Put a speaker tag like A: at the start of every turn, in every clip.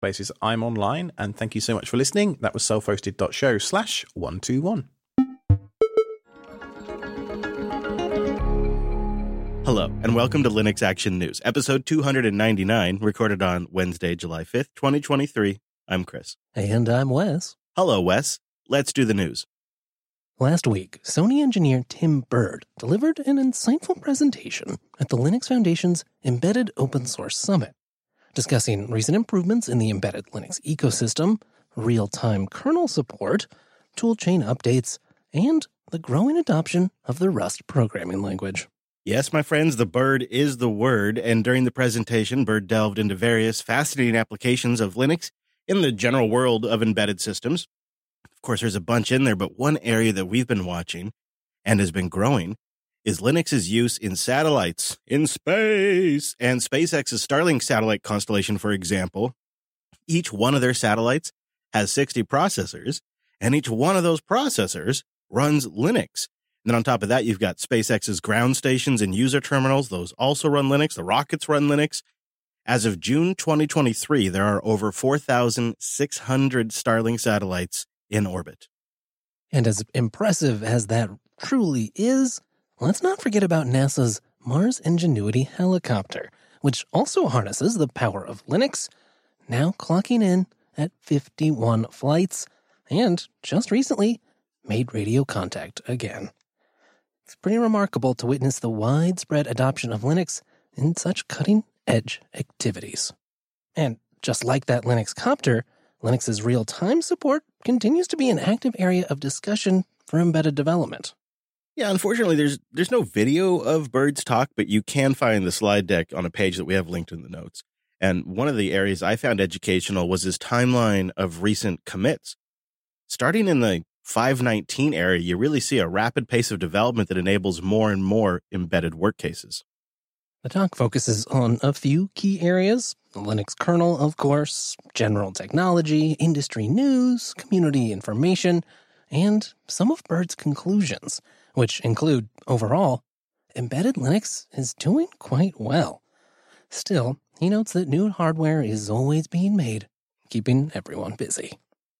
A: basis I'm online, and thank you so much for listening. That was self-hosted.show/121.
B: Hello, and welcome to Linux Action News, episode 299, recorded on Wednesday, July 5th, 2023. I'm Chris.
C: And I'm Wes.
B: Hello, Wes. Let's do the news.
C: Last week, Sony engineer Tim Bird delivered an insightful presentation at the Linux Foundation's Embedded Open Source Summit, discussing recent improvements in the embedded Linux ecosystem, real-time kernel support, toolchain updates, and the growing adoption of the Rust programming language.
B: Yes, my friends, the bird is the word, and during the presentation, Bird delved into various fascinating applications of Linux in the general world of embedded systems. Of course, there's a bunch in there, but one area that we've been watching and has been growing is Linux's use in satellites in space. And SpaceX's Starlink satellite constellation, for example, each one of their satellites has 60 processors, and each one of those processors runs Linux. And then on top of that, you've got SpaceX's ground stations and user terminals. Those also run Linux. The rockets run Linux. As of June 2023, there are over 4,600 Starlink satellites in orbit.
C: And as impressive as that truly is, let's not forget about NASA's Mars Ingenuity helicopter, which also harnesses the power of Linux, now clocking in at 51 flights, and just recently made radio contact again. It's pretty remarkable to witness the widespread adoption of Linux in such cutting-edge activities. And just like that Linux copter, Linux's real-time support continues to be an active area of discussion for embedded development.
B: Yeah, unfortunately, there's no video of Bird's talk, but you can find the slide deck on a page that we have linked in the notes. And one of the areas I found educational was his timeline of recent commits. Starting in the 5.19 area, you really see a rapid pace of development that enables more and more embedded work cases.
C: The talk focuses on a few key areas: the Linux kernel, of course, general technology, industry news, community information, and some of Bird's conclusions, which include, overall, embedded Linux is doing quite well. Still, he notes that new hardware is always being made, keeping everyone busy.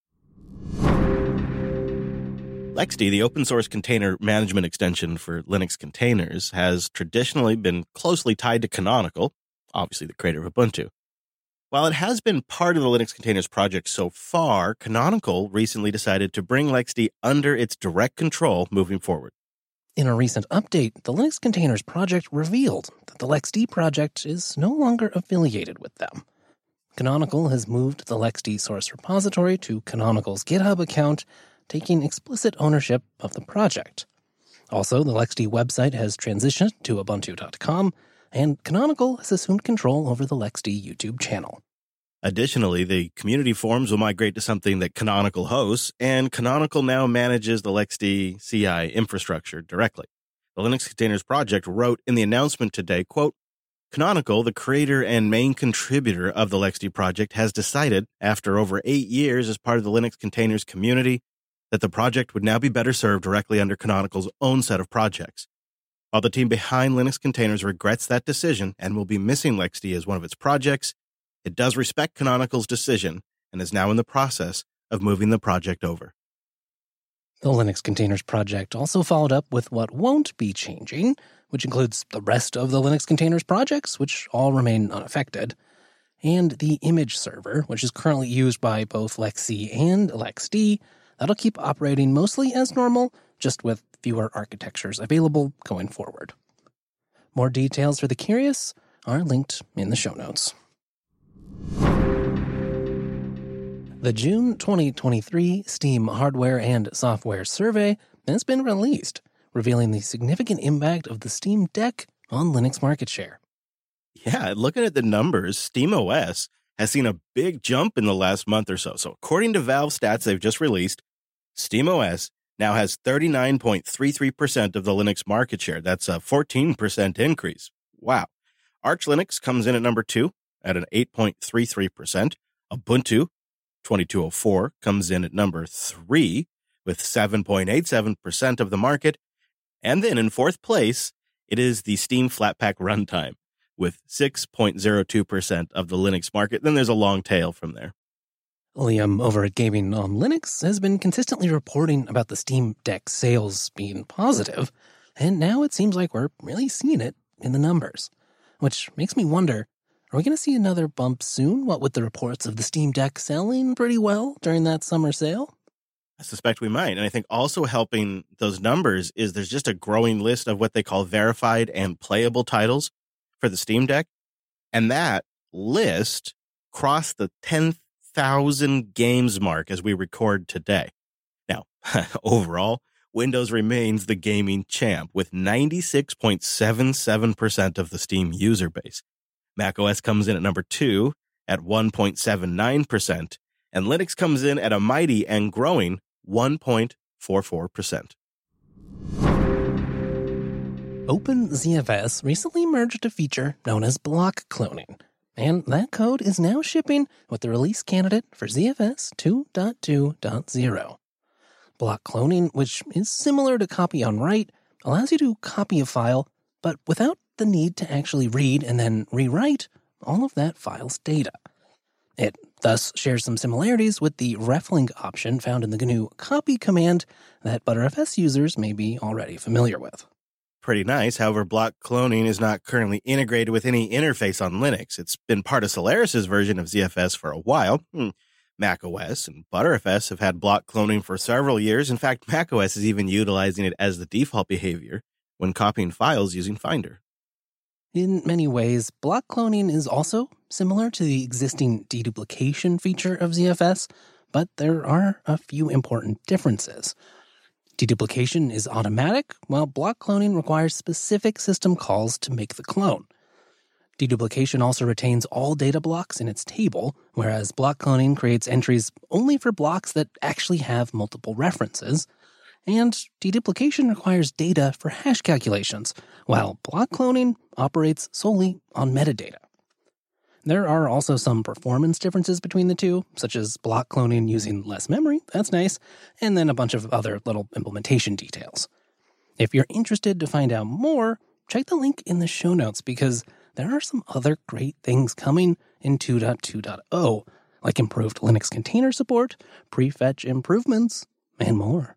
B: LXD, the open source container management extension for Linux containers, has traditionally been closely tied to Canonical, obviously the creator of Ubuntu. While it has been part of the Linux containers project so far, Canonical recently decided to bring LXD under its direct control moving forward.
C: In a recent update, the Linux Containers project revealed that the LXD project is no longer affiliated with them. Canonical has moved the LXD source repository to Canonical's GitHub account, taking explicit ownership of the project. Also, the LXD website has transitioned to Ubuntu.com, and Canonical has assumed control over the LXD YouTube channel.
B: Additionally, the community forums will migrate to something that Canonical hosts, and Canonical now manages the LXD CI infrastructure directly. The Linux Containers project wrote in the announcement today, quote, Canonical, the creator and main contributor of the LXD project, has decided, after over 8 years as part of the Linux Containers community, that the project would now be better served directly under Canonical's own set of projects. While the team behind Linux Containers regrets that decision and will be missing LXD as one of its projects, it does respect Canonical's decision and is now in the process of moving the project over.
C: The Linux Containers project also followed up with what won't be changing, which includes the rest of the Linux Containers projects, which all remain unaffected, and the image server, which is currently used by both LXC and LXD. That'll keep operating mostly as normal, just with fewer architectures available going forward. More details for the curious are linked in the show notes. The June 2023 Steam Hardware and Software Survey has been released, revealing the significant impact of the Steam Deck on Linux market share.
B: Yeah, looking at the numbers, SteamOS has seen a big jump in the last month or so. So according to Valve stats they've just released, SteamOS now has 39.33% of the Linux market share. That's a 14% increase. Wow. Arch Linux comes in at number 2 at an 8.33%. Ubuntu 2204 comes in at number 3 with 7.87% of the market. And then in fourth place, it is the Steam Flatpak runtime. with 6.02% of the Linux market. Then there's a long tail from there.
C: Liam over at Gaming on Linux has been consistently reporting about the Steam Deck sales being positive, and now it seems like we're really seeing it in the numbers. Which makes me wonder, are we going to see another bump soon, what with the reports of the Steam Deck selling pretty well during that summer sale?
B: I suspect we might. And I think also helping those numbers is there's just a growing list of what they call verified and playable titles for the Steam Deck. And that list crossed the 10,000 games mark as we record today. Now, overall, Windows remains the gaming champ with 96.77% of the Steam user base. macOS comes in at number 2 at 1.79%, and Linux comes in at a mighty and growing 1.44%.
C: OpenZFS recently merged a feature known as block cloning, and that code is now shipping with the release candidate for ZFS 2.2.0. Block cloning, which is similar to copy on write, allows you to copy a file, but without the need to actually read and then rewrite all of that file's data. It thus shares some similarities with the reflink option found in the GNU copy command that ButterFS users may be already familiar with.
B: Pretty nice. However, block cloning is not currently integrated with any interface on Linux. It's been part of Solaris's version of ZFS for a while. macOS and ButterFS have had block cloning for several years. In fact, macOS is even utilizing it as the default behavior when copying files using Finder.
C: In many ways, block cloning is also similar to the existing deduplication feature of ZFS, but there are a few important differences. Deduplication is automatic, while block cloning requires specific system calls to make the clone. Deduplication also retains all data blocks in its table, whereas block cloning creates entries only for blocks that actually have multiple references. And deduplication requires data for hash calculations, while block cloning operates solely on metadata. There are also some performance differences between the two, such as block cloning using less memory, that's nice, and then a bunch of other little implementation details. If you're interested to find out more, check the link in the show notes because there are some other great things coming in 2.2.0, like improved Linux container support, prefetch improvements, and more.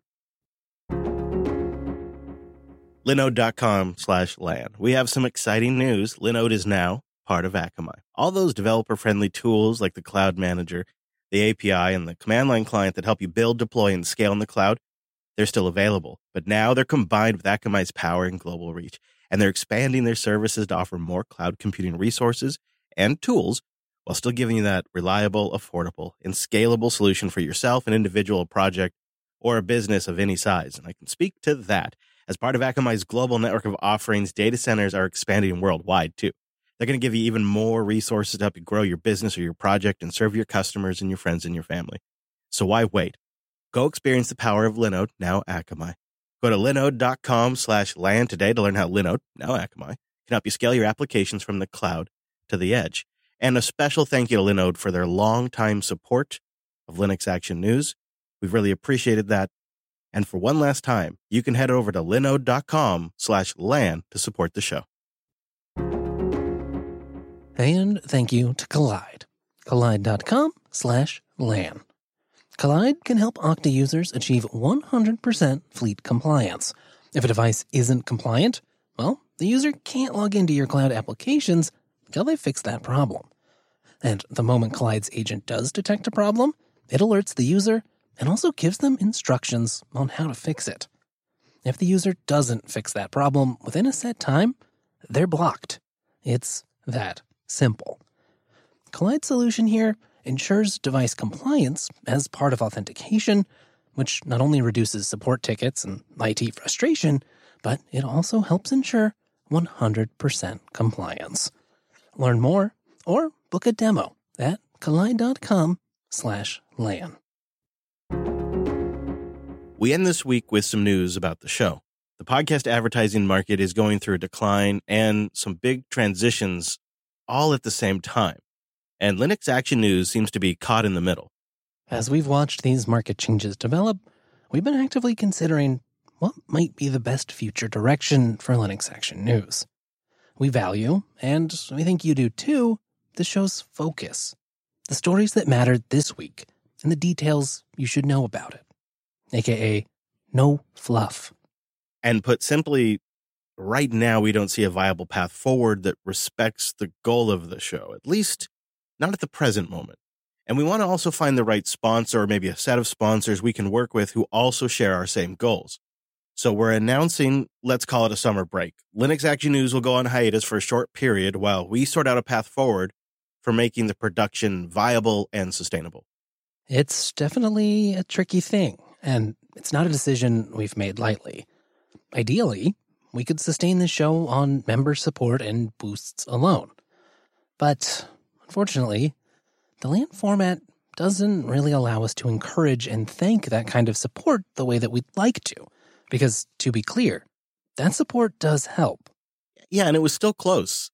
B: Linode.com/LAN. We have some exciting news. Linode is now part of Akamai. All those developer-friendly tools like the Cloud Manager, the API, and the command line client that help you build, deploy, and scale in the cloud, they're still available. But now they're combined with Akamai's power and global reach, and they're expanding their services to offer more cloud computing resources and tools while still giving you that reliable, affordable, and scalable solution for yourself, an individual project, or a business of any size. And I can speak to that. As part of Akamai's global network of offerings, data centers are expanding worldwide, too. They're going to give you even more resources to help you grow your business or your project and serve your customers and your friends and your family. So why wait? Go experience the power of Linode, now Akamai. Go to linode.com/LAN today to learn how Linode, now Akamai, can help you scale your applications from the cloud to the edge. And a special thank you to Linode for their long-time support of Linux Action News. We've really appreciated that. And for one last time, you can head over to linode.com/LAN to support the show.
C: And thank you to Kolide. Kolide.com/LAN. Kolide can help Okta users achieve 100% fleet compliance. If a device isn't compliant, well, the user can't log into your cloud applications until they fix that problem. And the moment Kolide's agent does detect a problem, it alerts the user and also gives them instructions on how to fix it. If the user doesn't fix that problem within a set time, they're blocked. It's that simple. Kolide's solution here ensures device compliance as part of authentication, which not only reduces support tickets and IT frustration, but it also helps ensure 100% compliance. Learn more or book a demo at kolide.com/LAN.
B: We end this week with some news about the show. The podcast advertising market is going through a decline and some big transitions all at the same time. And Linux Action News seems to be caught in the middle.
C: As we've watched these market changes develop, we've been actively considering what might be the best future direction for Linux Action News. We value, and we think you do too, the show's focus. The stories that mattered this week, and the details you should know about it. AKA, no fluff.
B: And put simply, right now we don't see a viable path forward that respects the goal of the show, at least not at the present moment. And we want to also find the right sponsor, or maybe a set of sponsors we can work with who also share our same goals. So we're announcing, let's call it a summer break. Linux Action News will go on hiatus for a short period while we sort out a path forward for making the production viable and sustainable.
C: It's definitely a tricky thing, and it's not a decision we've made lightly. Ideally, we could sustain the show on member support and boosts alone. But unfortunately, the LAN format doesn't really allow us to encourage and thank that kind of support the way that we'd like to. Because, to be clear, that support does help.
B: Yeah, and it was still close.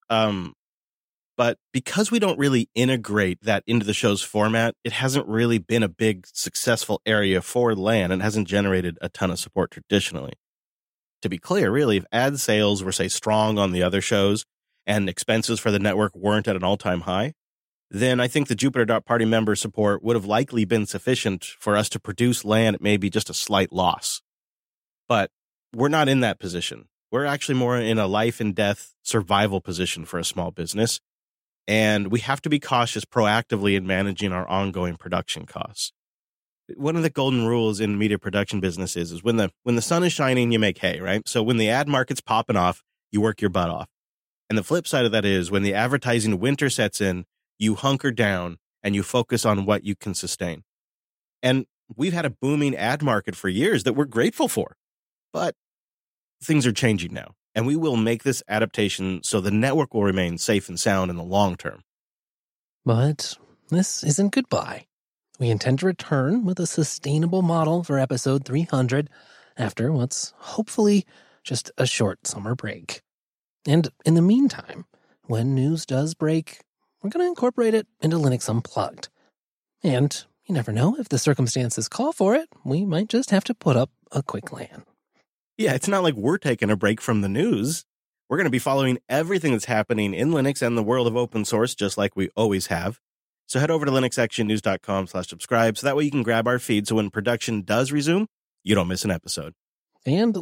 B: But because we don't really integrate that into the show's format, it hasn't really been a big, successful area for LAN and hasn't generated a ton of support traditionally. To be clear, really, if ad sales were, say, strong on the other shows and expenses for the network weren't at an all-time high, then I think the Jupiter.party member support would have likely been sufficient for us to produce LAN at maybe just a slight loss. But we're not in that position. We're actually more in a life and death survival position for a small business. And we have to be cautious proactively in managing our ongoing production costs. One of the golden rules in media production business is when the sun is shining, you make hay, right? So when the ad market's popping off, you work your butt off. And the flip side of that is when the advertising winter sets in, you hunker down and you focus on what you can sustain. And we've had a booming ad market for years that we're grateful for. But things are changing now, and we will make this adaptation so the network will remain safe and sound in the long term.
C: But this isn't goodbye. We intend to return with a sustainable model for episode 300 after what's hopefully just a short summer break. And in the meantime, when news does break, we're going to incorporate it into Linux Unplugged. And you never know, if the circumstances call for it, we might just have to put up a quick LAN.
B: Yeah, it's not like we're taking a break from the news. We're going to be following everything that's happening in Linux and the world of open source, just like we always have. So head over to linuxactionnews.com/subscribe so that way you can grab our feed so when production does resume, you don't miss an episode.
C: And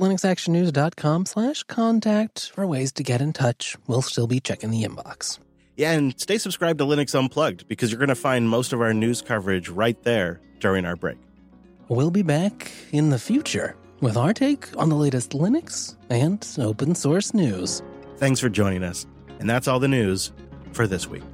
C: linuxactionnews.com/contact for ways to get in touch. We'll still be checking the inbox.
B: Yeah, and stay subscribed to Linux Unplugged because you're going to find most of our news coverage right there during our break.
C: We'll be back in the future with our take on the latest Linux and open source news.
B: Thanks for joining us. And that's all the news for this week.